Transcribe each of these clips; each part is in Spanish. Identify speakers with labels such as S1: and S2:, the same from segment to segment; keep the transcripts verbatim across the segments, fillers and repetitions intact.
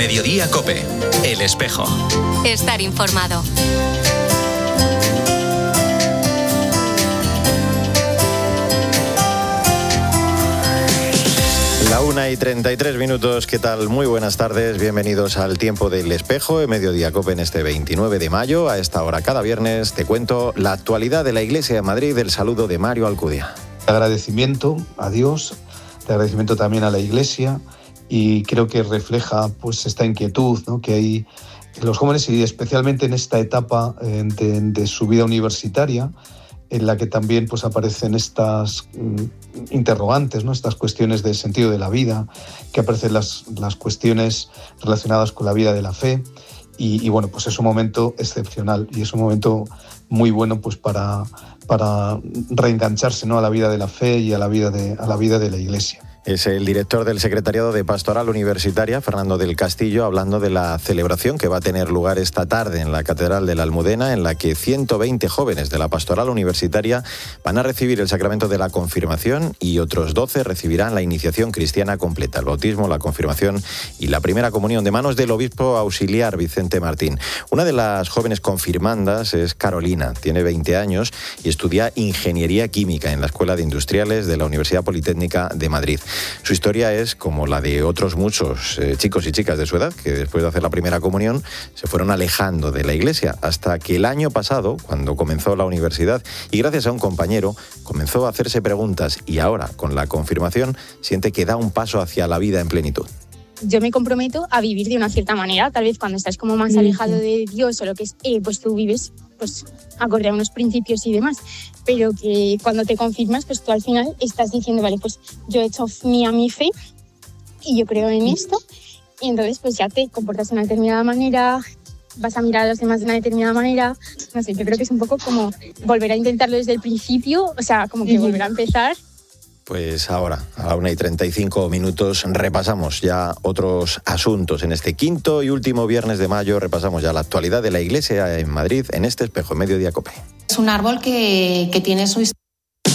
S1: Mediodía COPE. El Espejo.
S2: Estar informado.
S3: La una y treinta y tres minutos, ¿qué tal? Muy buenas tardes, bienvenidos al Tiempo del Espejo, en Mediodía COPE en este veintinueve de mayo. A esta hora cada viernes te cuento la actualidad de la Iglesia de Madrid. El saludo de Mario Alcudia.
S4: Agradecimiento a Dios, de agradecimiento también a la Iglesia, y creo que refleja pues esta inquietud, ¿no?, que hay en los jóvenes, y especialmente en esta etapa eh, de, de su vida universitaria, en la que también pues aparecen estas mm, interrogantes, ¿no?, estas cuestiones de sentido de la vida, que aparecen las, las cuestiones relacionadas con la vida de la fe, y, y bueno, pues es un momento excepcional y es un momento muy bueno pues para, para reengancharse, ¿no?, a la vida de la fe y a la vida de, a la vida de la Iglesia.
S3: Es el director del Secretariado de Pastoral Universitaria, Fernando del Castillo, hablando de la celebración que va a tener lugar esta tarde en la Catedral de la Almudena, en la que ciento veinte jóvenes de la Pastoral Universitaria van a recibir el sacramento de la confirmación y otros doce recibirán la iniciación cristiana completa, el bautismo, la confirmación y la primera comunión, de manos del obispo auxiliar Vicente Martín. Una de las jóvenes confirmandas es Carolina, tiene veinte años y estudia Ingeniería Química en la Escuela de Industriales de la Universidad Politécnica de Madrid. Su historia es como la de otros muchos eh, chicos y chicas de su edad que después de hacer la primera comunión se fueron alejando de la iglesia, hasta que el año pasado, cuando comenzó la universidad y gracias a un compañero, comenzó a hacerse preguntas, y ahora, con la confirmación, siente que da un paso hacia la vida en plenitud.
S5: Yo me comprometo a vivir de una cierta manera, tal vez cuando estás como más alejado de Dios o lo que es, eh, pues tú vives pues acorde a unos principios y demás, pero que cuando te confirmas, pues tú al final estás diciendo, vale, pues yo he hecho mía mi fe y yo creo en esto, y entonces pues ya te comportas de una determinada manera, vas a mirar a los demás de una determinada manera, no sé, yo creo que es un poco como volver a intentarlo desde el principio, o sea, como que volver a empezar.
S3: Pues ahora, a la una y treinta y cinco minutos, repasamos ya otros asuntos. En este quinto y último viernes de mayo repasamos ya la actualidad de la Iglesia en Madrid en este Espejo, en Mediodía COPE.
S6: Es un árbol que, que tiene su historia.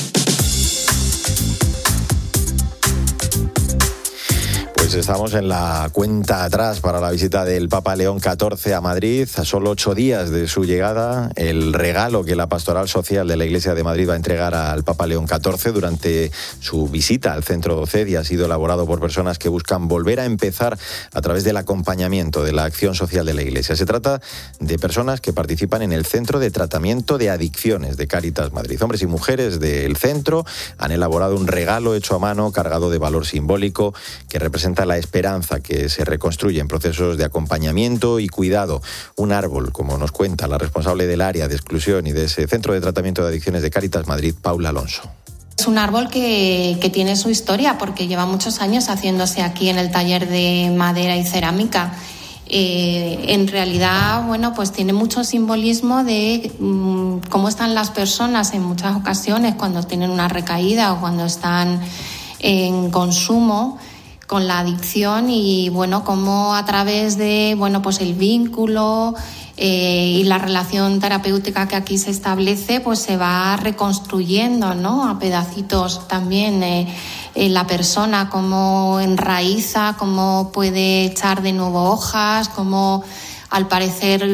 S3: Pues estamos en la cuenta atrás para la visita del Papa León catorce a Madrid. A solo ocho días de su llegada, el regalo que la Pastoral Social de la Iglesia de Madrid va a entregar al Papa León catorce durante su visita al centro C E D I ha sido elaborado por personas que buscan volver a empezar a través del acompañamiento de la acción social de la Iglesia. Se trata de personas que participan en el Centro de Tratamiento de Adicciones de Cáritas Madrid. Hombres y mujeres del centro han elaborado un regalo hecho a mano cargado de valor simbólico que representa la esperanza que se reconstruye en procesos de acompañamiento y cuidado. Un árbol, como nos cuenta la responsable del área de exclusión y de ese Centro de Tratamiento de Adicciones de Cáritas Madrid, Paula Alonso.
S6: Es un árbol que, que tiene su historia porque lleva muchos años haciéndose aquí en el taller de madera y cerámica. Eh, en realidad, bueno, pues tiene mucho simbolismo de mmm, cómo están las personas en muchas ocasiones cuando tienen una recaída o cuando están en consumo con la adicción, y bueno, cómo a través de bueno pues el vínculo eh, y la relación terapéutica que aquí se establece, pues se va reconstruyendo, ¿no?, a pedacitos también eh, eh, la persona, cómo enraiza, cómo puede echar de nuevo hojas, cómo al parecer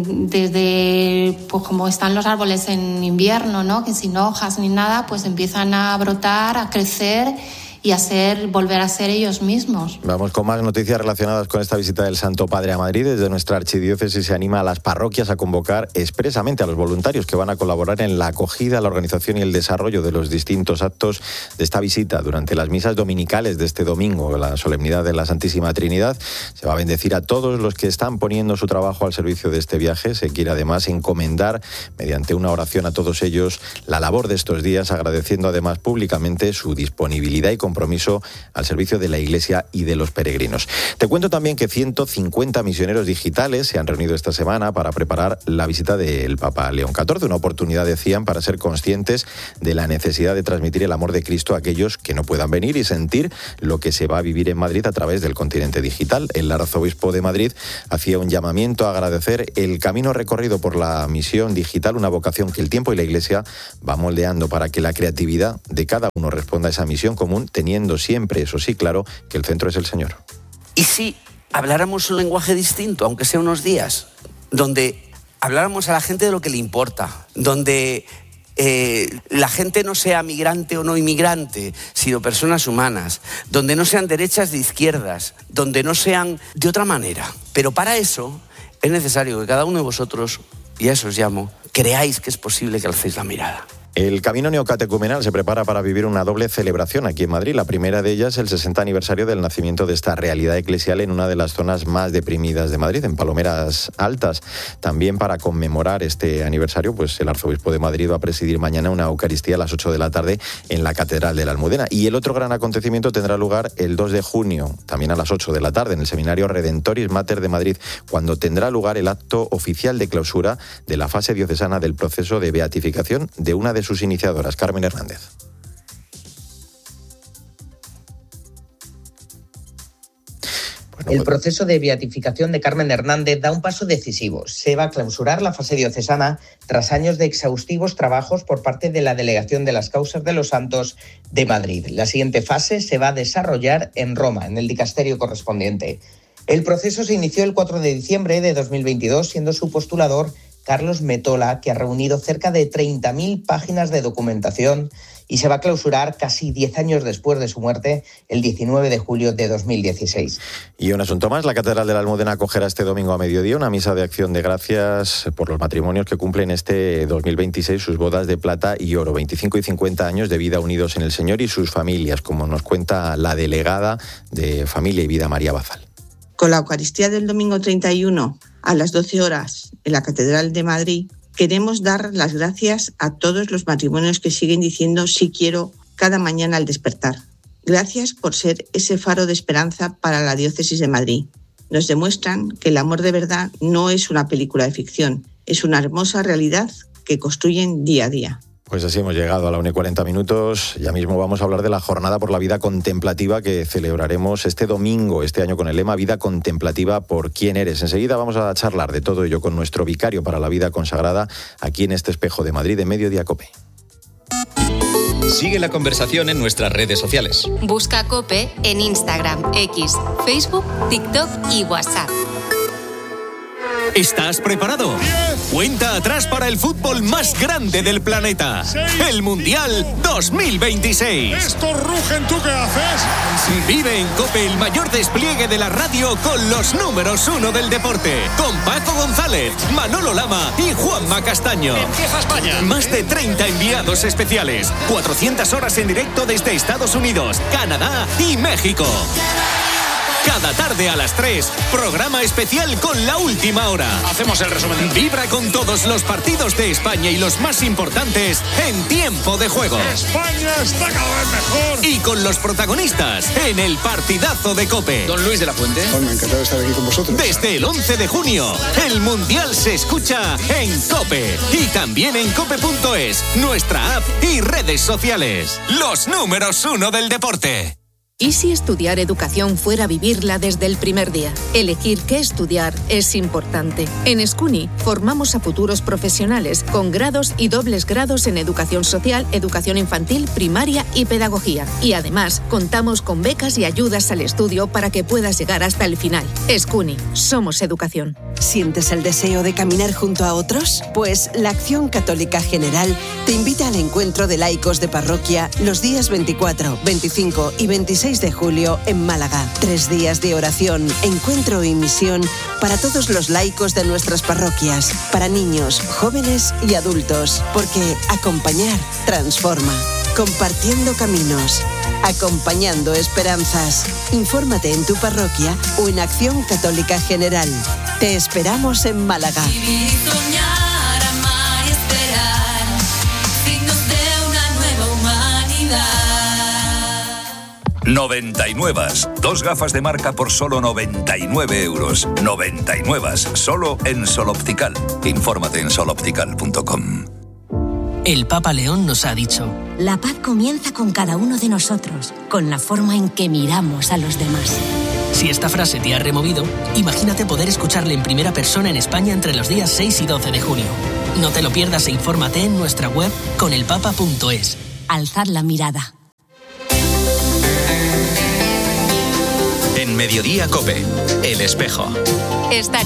S6: desde pues como están los árboles en invierno, ¿no?, que sin hojas ni nada, pues empiezan a brotar, a crecer y a ser, volver a ser ellos mismos.
S3: Vamos con más noticias relacionadas con esta visita del Santo Padre a Madrid. Desde nuestra archidiócesis se anima a las parroquias a convocar expresamente a los voluntarios que van a colaborar en la acogida, la organización y el desarrollo de los distintos actos de esta visita. Durante las misas dominicales de este domingo, la solemnidad de la Santísima Trinidad, se va a bendecir a todos los que están poniendo su trabajo al servicio de este viaje. Se quiere además encomendar, mediante una oración a todos ellos, la labor de estos días, agradeciendo además públicamente su disponibilidad y compromiso al servicio de la Iglesia y de los peregrinos. Te cuento también que ciento cincuenta misioneros digitales se han reunido esta semana para preparar la visita del Papa León catorce, una oportunidad, decían, para ser conscientes de la necesidad de transmitir el amor de Cristo a aquellos que no puedan venir y sentir lo que se va a vivir en Madrid a través del continente digital. El arzobispo de Madrid hacía un llamamiento a agradecer el camino recorrido por la misión digital, una vocación que el tiempo y la Iglesia va moldeando para que la creatividad de cada uno responda a esa misión común, teniendo siempre, eso sí, claro, que el centro es el Señor.
S7: Y si habláramos un lenguaje distinto, aunque sea unos días, donde habláramos a la gente de lo que le importa, donde eh, la gente no sea migrante o no inmigrante, sino personas humanas, donde no sean derechas de izquierdas, donde no sean de otra manera. Pero para eso es necesario que cada uno de vosotros, y a eso os llamo, creáis que es posible que alcéis la mirada.
S3: El Camino Neocatecumenal se prepara para vivir una doble celebración aquí en Madrid. La primera de ellas, el sesenta aniversario del nacimiento de esta realidad eclesial en una de las zonas más deprimidas de Madrid, en Palomeras Altas. También para conmemorar este aniversario, pues el arzobispo de Madrid va a presidir mañana una Eucaristía a las ocho de la tarde en la Catedral de la Almudena. Y el otro gran acontecimiento tendrá lugar el dos de junio, también a las ocho de la tarde, en el Seminario Redentoris Mater de Madrid, cuando tendrá lugar el acto oficial de clausura de la fase diocesana del proceso de beatificación de una de sus iniciadoras, Carmen Hernández.
S8: El proceso de beatificación de Carmen Hernández da un paso decisivo. Se va a clausurar la fase diocesana tras años de exhaustivos trabajos por parte de la Delegación de las Causas de los Santos de Madrid. La siguiente fase se va a desarrollar en Roma, en el dicasterio correspondiente. El proceso se inició el cuatro de diciembre de dos mil veintidós, siendo su postulador Carlos Metola, que ha reunido cerca de treinta mil páginas de documentación, y se va a clausurar casi diez años después de su muerte, el diecinueve de julio de dos mil dieciséis.
S3: Y un asunto más, la Catedral de la Almudena acogerá este domingo a mediodía una misa de acción de gracias por los matrimonios que cumplen este dos mil veintiséis sus bodas de plata y oro, veinticinco y cincuenta años de vida unidos en el Señor y sus familias, como nos cuenta la delegada de Familia y Vida, María Bazal.
S9: Con la Eucaristía del domingo treinta y uno a las doce horas en la Catedral de Madrid, queremos dar las gracias a todos los matrimonios que siguen diciendo sí quiero cada mañana al despertar. Gracias por ser ese faro de esperanza para la diócesis de Madrid. Nos demuestran que el amor de verdad no es una película de ficción, es una hermosa realidad que construyen día a día.
S3: Pues así hemos llegado a la una y cuarenta minutos. Ya mismo vamos a hablar de la Jornada por la Vida Contemplativa que celebraremos este domingo, este año, con el lema Vida Contemplativa por quién eres. Enseguida vamos a charlar de todo ello con nuestro vicario para la vida consagrada aquí en este espejo de Madrid de Mediodía COPE.
S1: Sigue la conversación en nuestras redes sociales.
S2: Busca COPE en Instagram, X, Facebook, TikTok y WhatsApp.
S10: ¿Estás preparado? Cuenta atrás para el fútbol más grande del planeta. El Mundial dos mil veintiséis.
S11: ¡Estos rugen! ¿Tú qué haces?
S10: Vive en COPE el mayor despliegue de la radio con los números uno del deporte. Con Paco González, Manolo Lama y Juanma Castaño.
S11: ¡Empieza España!
S10: Más de treinta enviados especiales. cuatrocientas horas en directo desde Estados Unidos, Canadá y México. Cada tarde a las tres, programa especial con La Última Hora.
S11: Hacemos el resumen.
S10: Vibra con todos los partidos de España y los más importantes en tiempo de juego.
S11: España está cada vez mejor.
S10: Y con los protagonistas en el partidazo de COPE.
S11: Don Luis de la Fuente.
S12: Bueno, encantado de estar aquí con vosotros.
S10: Desde el once de junio, el Mundial se escucha en COPE. Y también en cope punto es, nuestra app y redes sociales. Los números uno del deporte.
S13: ¿Y si estudiar educación fuera vivirla desde el primer día? Elegir qué estudiar es importante. En Escuni formamos a futuros profesionales con grados y dobles grados en educación social, educación infantil, primaria y pedagogía. Y además contamos con becas y ayudas al estudio para que puedas llegar hasta el final. Escuni, somos educación.
S14: ¿Sientes el deseo de caminar junto a otros? Pues la Acción Católica General te invita al encuentro de laicos de parroquia los días veinticuatro, veinticinco y veintiséis de julio en Málaga. Tres días de oración, encuentro y misión para todos los laicos de nuestras parroquias, para niños, jóvenes y adultos, porque acompañar transforma. Compartiendo caminos, acompañando esperanzas. Infórmate en tu parroquia o en Acción Católica General. Te esperamos en Málaga.
S15: Vivir, soñar, amar y esperar, signos de una nueva humanidad.
S16: noventa y nueve. Dos gafas de marca por solo noventa y nueve euros. noventa y nueve. Solo en Sol Optical. Infórmate en sol optical punto com.
S17: El Papa León nos ha dicho:
S18: la paz comienza con cada uno de nosotros, con la forma en que miramos a los demás.
S17: Si esta frase te ha removido, imagínate poder escucharle en primera persona en España entre los días seis y doce de junio. No te lo pierdas e infórmate en nuestra web con el papa punto es.
S18: Alzad la mirada.
S1: En Mediodía COPE, El Espejo.
S2: Estar